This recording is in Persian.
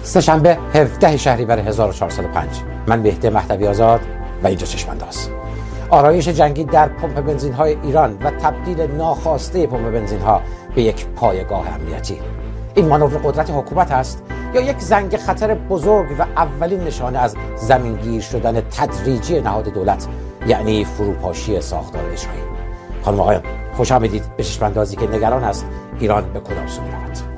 سه‌شنبه 17 شهریور 1405. من مهدی مهدوی آزاد و اینجا چشم‌انداز. آرایش جنگی در پمپ بنزین‌های ایران و تبدیل ناخواسته پمپ بنزین‌ها به یک پایگاه امنیتی. این مانور قدرت حکومت است یا یک زنگ خطر بزرگ و اولین نشانه از زمینگیر شدن تدریجی نهاد دولت، یعنی فروپاشی ساختار اجرایی؟ خانم آقایان، خوش آمدید به چشم‌اندازی که نگران است ایران به کدام سو می‌رود.